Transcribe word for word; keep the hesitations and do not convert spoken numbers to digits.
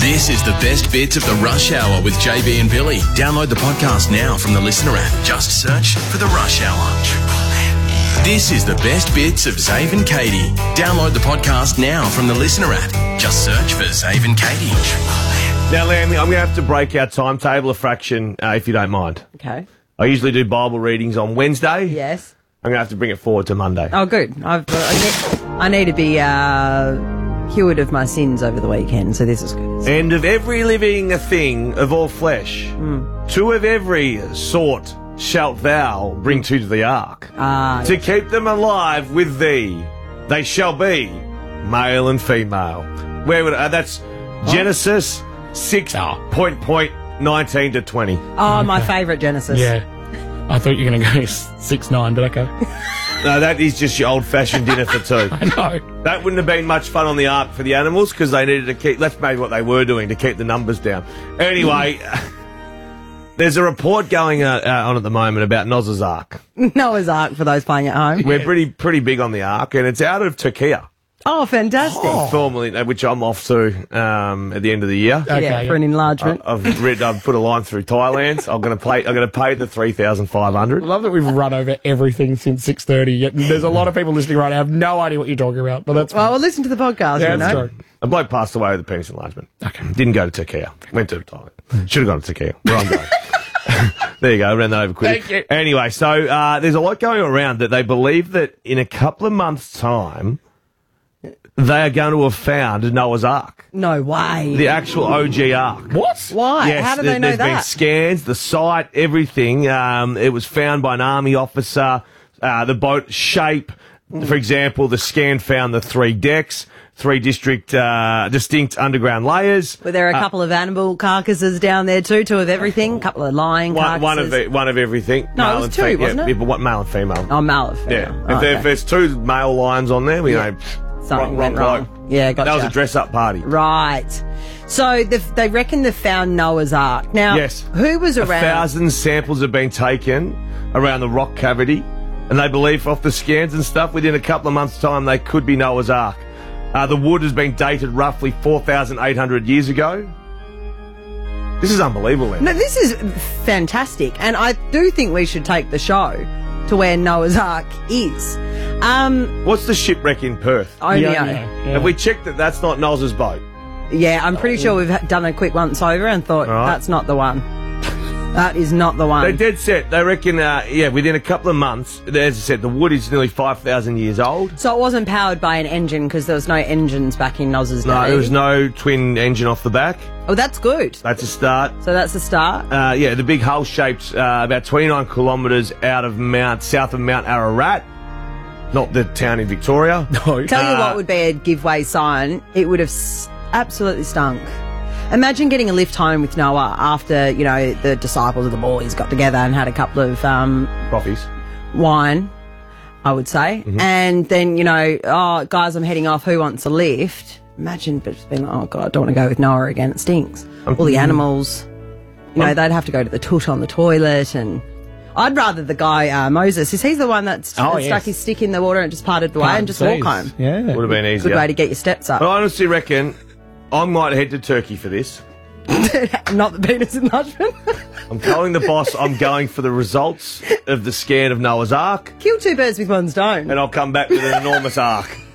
This is the best bits of the Rush Hour with J B and Billy. Download the podcast now from the Listener app. Just search for the Rush Hour. This is the best bits of Zave and Katie. Download the podcast now from the Listener app. Just search for Zave and Katie. Now, Lammy, I'm going to have to break our timetable a fraction, uh, if you don't mind. Okay. I usually do Bible readings on Wednesday. Yes. I'm going to have to bring it forward to Monday. Oh, good. I've, I, need, I need to be uh, cured of my sins over the weekend, so this is good. And of every living thing of all flesh, Mm. two of every sort shalt thou bring to the ark, Ah, to keep them alive with thee. They shall be male and female. Where would uh, that's Genesis six point point nineteen to twenty. Oh, my favourite Genesis. Yeah. I thought you were going to go six nine, but okay. No, that is just your old-fashioned dinner for two. I know. That wouldn't have been much fun on the ark for the animals because they needed to keep... That's maybe what they were doing, to keep the numbers down. Anyway, there's a report going uh, uh, on at the moment about Noah's Ark. Noah's Ark for those playing at home. We're pretty pretty big on the ark, and it's out of Turkey. Oh, fantastic. Formally, which I'm off to um, at the end of the year. Okay, yeah, yeah. for an enlargement. I, I've read, I've put a line through Thailand. I'm going to pay. I'm going to pay the three thousand five hundred. I love that we've run over everything since six thirty. Yet there's a lot of people listening right now who have no idea what you're talking about. But that's Well, we'll listen to the podcast, yeah, you that's know. true. A bloke passed away with a penis enlargement. Okay. Didn't go to Turkey. Went to Thailand. Should have gone to Turkey. Where I'm going. There you go. Ran that over quickly. Thank you. Anyway, so uh, there's a lot going around that they believe that in a couple of months' time, they are going to have found Noah's Ark. No way. The actual O G Ark. What? Why? Yes, How do there- they know there's been that? scans, the site, everything. Um, it was found by an army officer. Uh, the boat shape, for example, the scan found the three decks, three district, uh, distinct underground layers. Were there a Uh, couple of animal carcasses down there too? Two of everything? A couple of lion One, carcasses? one of it, one of everything. No, it Male was and two, fe- wasn't yeah, it? yeah, but what male and female? Oh, male. Yeah. Oh, if, there, okay. if there's two male lions on there, we know. Something went wrong. bloke. Yeah, gotcha. That was a dress-up party. Right. So the, they reckon they found Noah's Ark. Now, Yes. who was A around? thousand samples have been taken around the rock cavity, and they believe off the scans and stuff, within a couple of months' time, they could be Noah's Ark. Uh, the wood has been dated roughly four thousand eight hundred years ago. This is unbelievable, man. No, this is fantastic, and I do think we should take the show to where Noah's Ark is. Um, What's the shipwreck in Perth? Onio. Yeah, Yeah, yeah, yeah. Have we checked that that's not Noz's boat? I'm pretty sure we've done a quick once over and thought Right. that's not the one. That is not the They're one. dead set. They reckon, uh, yeah, within a couple of months, as I said, the wood is nearly five thousand years old. So it wasn't powered by an engine because there was no engines back in Noz's day. No, there was no twin engine off the back. Oh, that's good. That's a start. So that's the start. Uh, yeah, the big hull shaped uh, about twenty-nine kilometres out of Mount, south of Mount Ararat, not the town in Victoria. No. Tell you Uh, what would be a giveaway sign. It would have s- absolutely stunk. Imagine getting a lift home with Noah after, you know, the disciples of the boys got together and had a couple of um, Coffees. wine, I would say. Mm-hmm. And then, you know, oh, guys, I'm heading off. Who wants a lift? Imagine just being like, oh, God, I don't want to go with Noah again. It stinks. All the animals, you know, they'd have to go to the toot on the toilet. And I'd rather the guy, uh, Moses, is he the one that's, Oh, that yes. stuck his stick in the water and just parted the way and just walk home? Yeah. Would have been easier. Good way to get your steps up. But I honestly reckon I might head to Turkey for this. Not the penis enlargement. I'm telling the boss I'm going for the results of the scan of Noah's Ark, Kill two birds with one stone. and I'll come back with an enormous ark.